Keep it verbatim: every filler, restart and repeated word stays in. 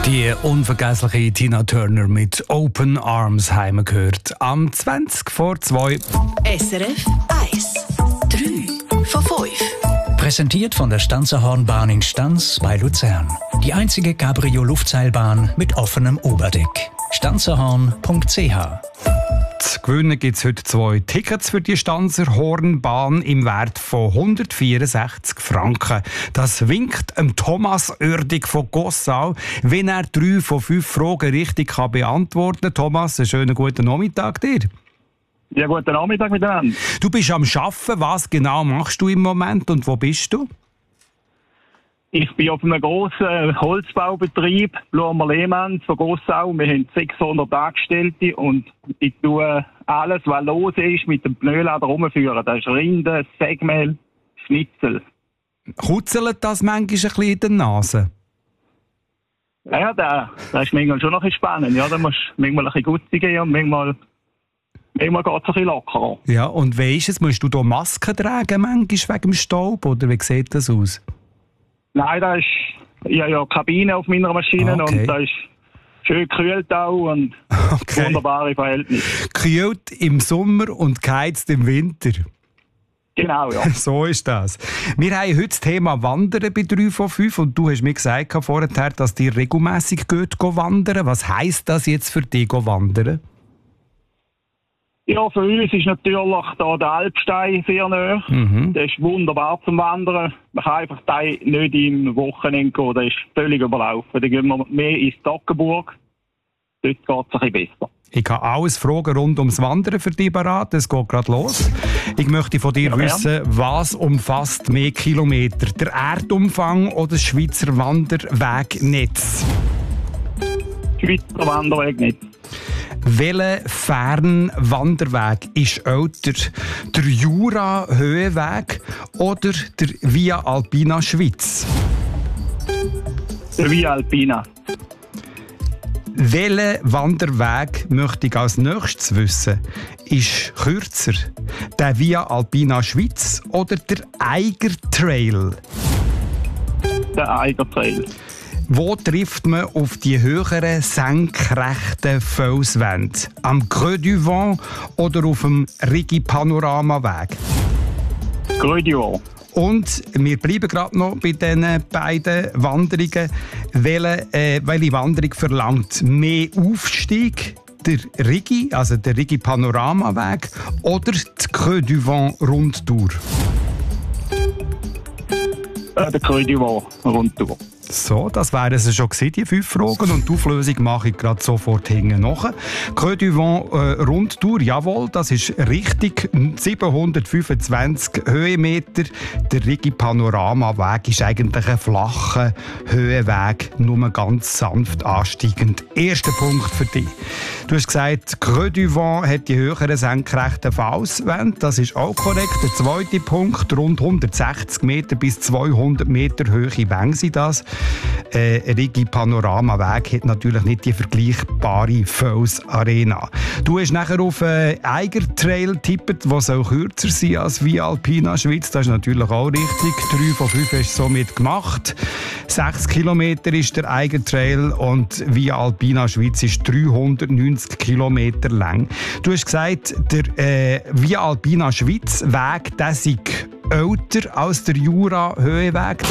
Die unvergessliche Tina Turner mit Open Arms haben wir gehört. Am zwanzig vor zwei. S R F eins. drei von fünf. Präsentiert von der Stanzerhornbahn in Stanz bei Luzern. Die einzige Cabrio-Luftseilbahn mit offenem Oberdeck. stanzerhorn punkt c h. Zu gewinnen gibt es heute zwei Tickets für die Stanzerhornbahn im Wert von hundertvierundsechzig Franken. Das winkt dem Thomas Oerdig von Gossau, wenn er drei von fünf Fragen richtig kann beantworten kann. Thomas, einen schönen guten Nachmittag dir. Ja, guten Nachmittag miteinander. Du bist am Arbeiten. Was genau machst du im Moment und wo bist du? Ich bin auf einem grossen Holzbaubetrieb, Blumer Lehmann von Gossau. Wir haben sechshundert Angestellte und ich tue alles, was los ist, mit dem Pneulader rumführen. Das ist Rinde, Sägemehl, Schnitzel. Kutzelt das manchmal ein bisschen in der Nase? Ja, das, das ist manchmal schon noch ein bisschen spannend. Ja, da musst du manchmal ein bisschen Gutzi gehen und manchmal, manchmal geht es ein bisschen lockerer. Ja, und wie ist es? Musst du da Masken tragen manchmal wegen dem Staub oder wie sieht das aus? Nein, da ist ja, ja Kabine auf meiner Maschine okay. Und da ist schön gekühlt auch und okay. Wunderbare Verhältnisse. Gekühlt im Sommer und geheizt im Winter. Genau, ja. So ist das. Wir haben heute das Thema Wandern bei drei von fünf und du hast mir gesagt vorher, dass dir regelmässig geht wandern. Was heisst das jetzt für dich, wandern? Ja, für uns ist natürlich da der Alpstein sehr nahe. Mhm. Das ist wunderbar zum Wandern. Man kann einfach da nicht im Wochenende gehen, das ist völlig überlaufen. Dann gehen wir mehr ins Toggenburg. Dort geht es ein bisschen besser. Ich habe alles Fragen rund ums Wandern für dich parat. Es geht gerade los. Ich möchte von dir ja, wissen, was umfasst mehr Kilometer? Der Erdumfang oder das Schweizer Wanderwegnetz? Schweizer Wanderwegnetz. Welcher Fernwanderweg ist älter? Der Jura-Höhenweg oder der Via Alpina Schweiz? Der Via Alpina. Welchen Wanderweg möchte ich als nächstes wissen? Ist kürzer der Via Alpina Schweiz oder der Eiger Trail? Der Eiger Trail. Wo trifft man auf die höheren, senkrechten Felswände? Am Creux du Vent oder auf dem Rigi Panoramaweg? Creux du Vent. Und wir bleiben gerade noch bei diesen beiden Wanderungen. Welche, äh, welche Wanderung verlangt mehr Aufstieg? Der Rigi, also der Rigi Panoramaweg oder die Creux du Vent Rundtour? Äh, der Creux du Vent Rundtour. So, das wären es schon gewesen, die fünf Fragen. Und die Auflösung mache ich gerade sofort hinten nach. Creux du Vent äh, Rundtour, jawohl, das ist richtig. siebenhundertfünfundzwanzig Höhenmeter. Der Rigi Panoramaweg ist eigentlich ein flacher Höhenweg, nur ganz sanft ansteigend. Erster Punkt für dich. Du hast gesagt, Creux du Vent hat die höheren senkrechten Felswände. Das ist auch korrekt. Der zweite Punkt, rund hundertsechzig Meter bis zweihundert Meter Höhe Wänge sind das. Äh, Rigi Panoramaweg hat natürlich nicht die vergleichbare Felsarena. Du hast nachher auf äh, Eiger Trail getippt, der soll kürzer sein als Via Alpina Schweiz. Das ist natürlich auch richtig. Drei von fünf hast du somit gemacht. Sechs Kilometer ist der Eiger Trail und Via Alpina Schweiz ist dreihundertneunzig Kilometer lang. Du hast gesagt, der äh, Via Alpina Schweiz Weg, der sei älter als der Jura Höhenweg.